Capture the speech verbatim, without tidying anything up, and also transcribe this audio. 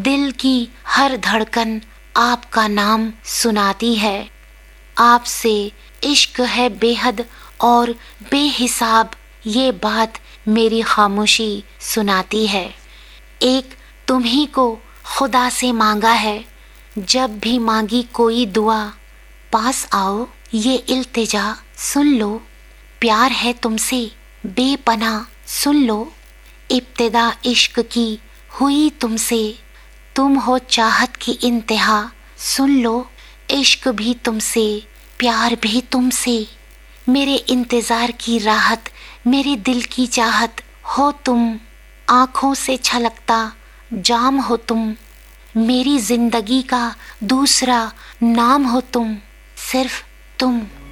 दिल की हर धड़कन आपका नाम सुनाती है। आपसे इश्क है बेहद और बेहिसाब, ये बात मेरी खामोशी सुनाती है। एक तुम्ही को खुदा से मांगा है, जब भी मांगी कोई दुआ, पास आओ ये इल्तिजा सुन लो, प्यार है तुमसे बेपनाह सुन लो। इब्तिदा इश्क की हुई तुमसे, तुम हो चाहत की इंतहा सुन लो। इश्क भी तुमसे प्यार भी तुमसे, मेरे इंतज़ार की राहत मेरे दिल की चाहत हो तुम। आँखों से छलकता जाम हो तुम, मेरी जिंदगी का दूसरा नाम हो तुम, सिर्फ तुम।